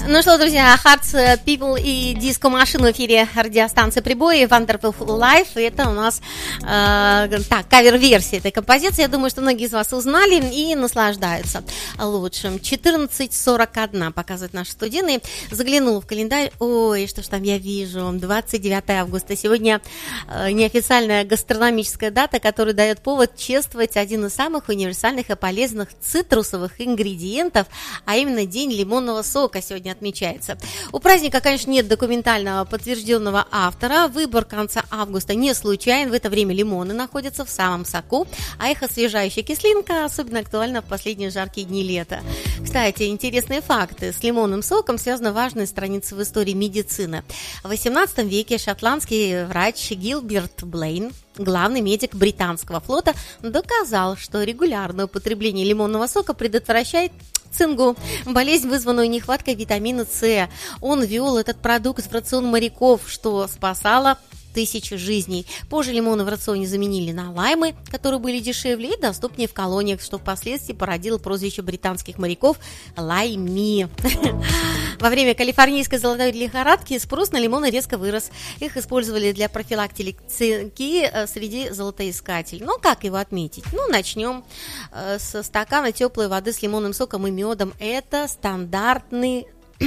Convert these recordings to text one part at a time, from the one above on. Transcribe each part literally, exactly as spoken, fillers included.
Ну что, друзья, Hearts, People и диско-машина в эфире радиостанции Прибой, Wonderful Life. Это у нас э, так, кавер-версия этой композиции. Я думаю, что многие из вас узнали и наслаждаются лучшим. четырнадцать сорок один показывают наши студийные. Заглянул в календарь. Ой, что ж там я вижу. двадцать девятое августа. Сегодня э, неофициальная гастрономическая дата, которая дает повод чествовать один из самых универсальных и полезных цитрусовых ингредиентов, а именно День лимонного сока сегодня отмечается. У праздника, конечно, нет документального подтвержденного автора. Выбор конца августа не случайен. В это время лимоны находятся в самом соку, а их освежающая кислинка особенно актуальна в последние жаркие дни лета. Кстати, интересные факты. С лимонным соком связана важная страница в истории медицины. В восемнадцатом веке шотландский врач Гилберт Блейн, главный медик британского флота, доказал, что регулярное употребление лимонного сока предотвращает цингу, болезнь, вызванную нехваткой витамина С. Он ввел этот продукт в рацион моряков, что спасало тысячи жизней. Позже лимоны в рационе заменили на лаймы, которые были дешевле и доступнее в колониях, что впоследствии породило прозвище британских моряков лайми. Во время калифорнийской золотой лихорадки спрос на лимоны резко вырос. Их использовали для профилактики среди золотоискателей. Ну, как его отметить? Ну, начнем со стакана теплой воды с лимонным соком и медом. Это стандартный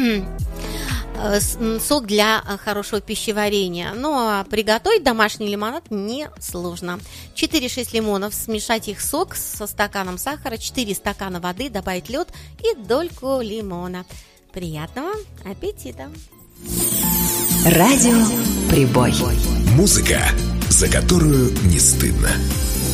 сок для хорошего пищеварения. Ну, а приготовить домашний лимонад несложно. четыре-шесть лимонов, смешать их сок со стаканом сахара, четыре стакана воды, добавить лед и дольку лимона. Приятного аппетита! Радио Прибой. Музыка, за которую не стыдно.